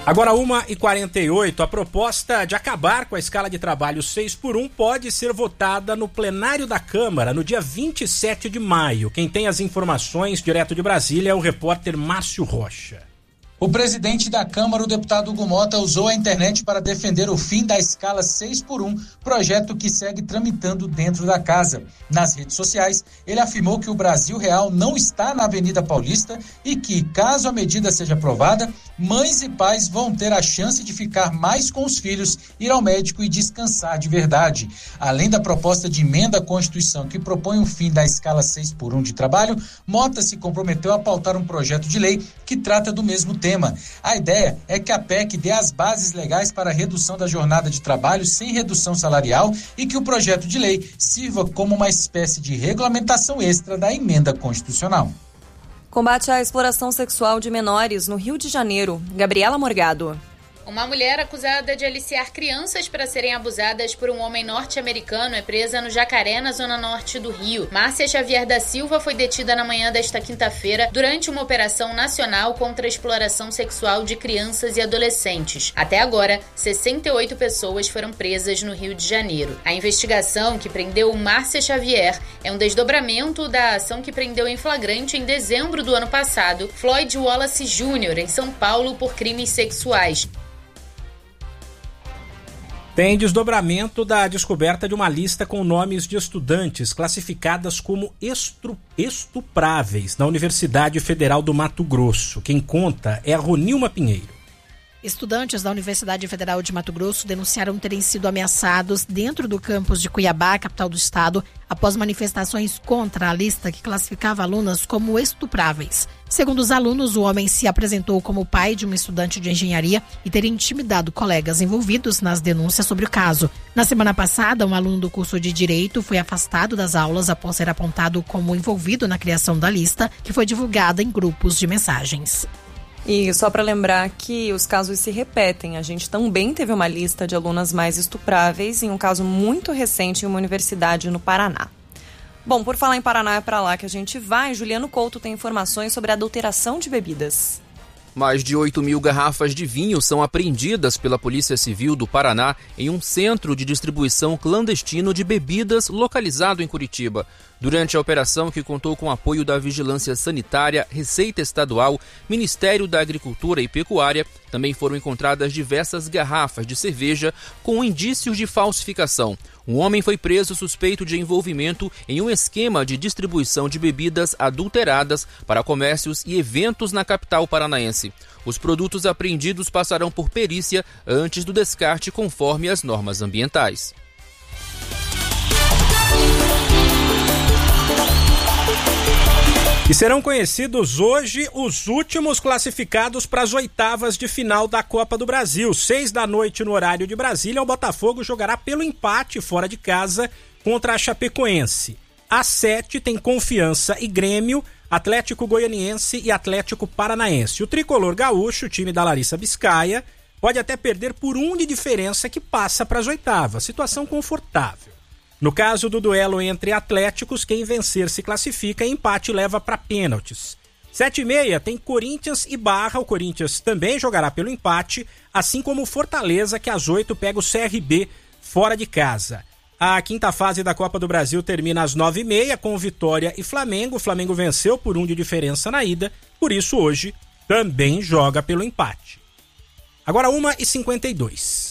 Agora 1h48, a proposta de acabar com a escala de trabalho 6x1 pode ser votada no plenário da Câmara no dia 27 de maio. Quem tem as informações direto de Brasília é o repórter Márcio Rocha. O presidente da Câmara, o deputado Hugo Mota, usou a internet para defender o fim da escala 6x1, projeto que segue tramitando dentro da casa. Nas redes sociais, ele afirmou que o Brasil Real não está na Avenida Paulista e que, caso a medida seja aprovada, mães e pais vão ter a chance de ficar mais com os filhos, ir ao médico e descansar de verdade. Além da proposta de emenda à Constituição que propõe o fim da escala 6x1 de trabalho, Mota se comprometeu a pautar um projeto de lei que trata do mesmo tema. A ideia é que a PEC dê as bases legais para a redução da jornada de trabalho sem redução salarial e que o projeto de lei sirva como uma espécie de regulamentação extra da emenda constitucional. Combate à exploração sexual de menores no Rio de Janeiro. Gabriela Morgado. Uma mulher acusada de aliciar crianças para serem abusadas por um homem norte-americano é presa no Jacaré, na zona norte do Rio. Márcia Xavier da Silva foi detida na manhã desta quinta-feira durante uma operação nacional contra a exploração sexual de crianças e adolescentes. Até agora, 68 pessoas foram presas no Rio de Janeiro. A investigação que prendeu Márcia Xavier é um desdobramento da ação que prendeu em flagrante em dezembro do ano passado Floyd Wallace Jr., em São Paulo, por crimes sexuais. Tem desdobramento da descoberta de uma lista com nomes de estudantes classificadas como estupráveis na Universidade Federal do Mato Grosso. Quem conta é a Ronilma Pinheiro. Estudantes da Universidade Federal de Mato Grosso denunciaram terem sido ameaçados dentro do campus de Cuiabá, capital do estado, após manifestações contra a lista que classificava alunas como estupráveis. Segundo os alunos, o homem se apresentou como pai de uma estudante de engenharia e teria intimidado colegas envolvidos nas denúncias sobre o caso. Na semana passada, um aluno do curso de Direito foi afastado das aulas após ser apontado como envolvido na criação da lista, que foi divulgada em grupos de mensagens. E só para lembrar que os casos se repetem, a gente também teve uma lista de alunas mais estupráveis em um caso muito recente em uma universidade no Paraná. Bom, por falar em Paraná, é para lá que a gente vai. Juliano Couto tem informações sobre a adulteração de bebidas. Mais de 8.000 garrafas de vinho são apreendidas pela Polícia Civil do Paraná em um centro de distribuição clandestino de bebidas localizado em Curitiba. Durante a operação, que contou com apoio da Vigilância Sanitária, Receita Estadual, Ministério da Agricultura e Pecuária, também foram encontradas diversas garrafas de cerveja com indícios de falsificação. Um homem foi preso suspeito de envolvimento em um esquema de distribuição de bebidas adulteradas para comércios e eventos na capital paranaense. Os produtos apreendidos passarão por perícia antes do descarte conforme as normas ambientais. E serão conhecidos hoje os últimos classificados para as oitavas de final da Copa do Brasil. 18h no horário de Brasília, o Botafogo jogará pelo empate fora de casa contra a Chapecoense. Às 7h tem Confiança e Grêmio, Atlético Goianiense e Atlético Paranaense. O tricolor gaúcho, o time da Larissa Biscaia, pode até perder por 1 de diferença que passa para as oitavas. Situação confortável. No caso do duelo entre Atléticos, quem vencer se classifica e empate leva para pênaltis. 7h30 tem Corinthians e Barra, o Corinthians também jogará pelo empate, assim como o Fortaleza, que às 8h pega o CRB fora de casa. A quinta fase da Copa do Brasil termina às 9h30 com Vitória e Flamengo. O Flamengo venceu por 1 de diferença na ida, por isso hoje também joga pelo empate. Agora 1h52.